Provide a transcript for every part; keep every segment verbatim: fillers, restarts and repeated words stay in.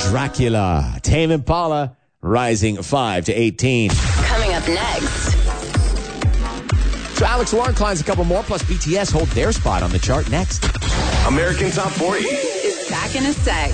Dracula. Tame Impala rising five to eighteen. Coming up next. So Alex Warren climbs a couple more, plus B T S hold their spot on the chart next. American Top forty is back in a sec.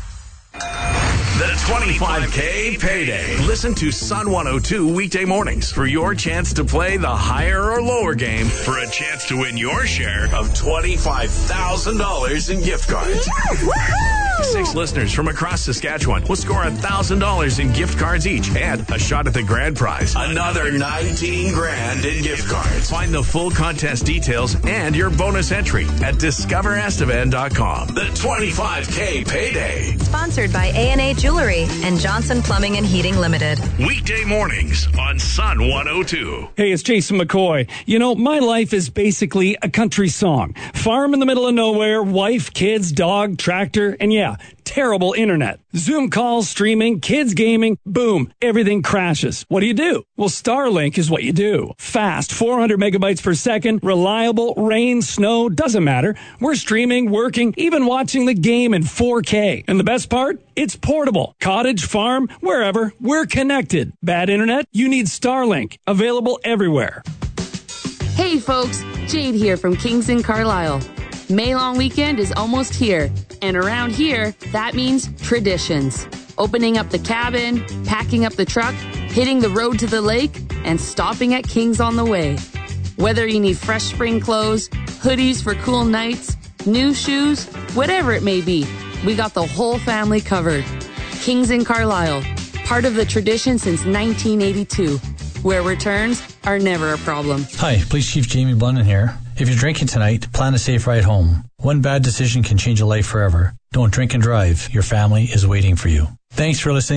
The twenty-five K Payday. Listen to Sun one oh two weekday mornings for your chance to play the higher or lower game for a chance to win your share of twenty-five thousand dollars in gift cards. Six listeners from across Saskatchewan will score one thousand dollars in gift cards each and a shot at the grand prize. Another nineteen grand in gift cards. Find the full contest details and your bonus entry at discover estevan dot com. The twenty-five K Payday. Sponsored by A and A Jewelry and Johnson Plumbing and Heating Limited. Weekday mornings on Sun one oh two. Hey, it's Jason McCoy. You know, my life is basically a country song. Farm in the middle of nowhere, wife, kids, dog, tractor, and yeah, terrible internet. Zoom calls, streaming, kids gaming, boom, everything crashes. What do you do? Well, Starlink is what you do. Fast, four hundred megabytes per second, reliable, rain, snow, doesn't matter. We're streaming, working, even watching the game in four K. And the best part? It's portable. Cottage, farm, wherever, we're connected. Bad internet? You need Starlink. Available everywhere. Hey folks, Jade here from Kingston Carlisle. May Long Weekend is almost here, and around here, that means traditions. Opening up the cabin, packing up the truck, hitting the road to the lake, and stopping at King's on the way. Whether you need fresh spring clothes, hoodies for cool nights, new shoes, whatever it may be, we got the whole family covered. King's in Carlisle, part of the tradition since nineteen eighty-two, where returns are never a problem. Hi, Police Chief Jamie Blunden here. If you're drinking tonight, plan a safe ride home. One bad decision can change a life forever. Don't drink and drive. Your family is waiting for you. Thanks for listening.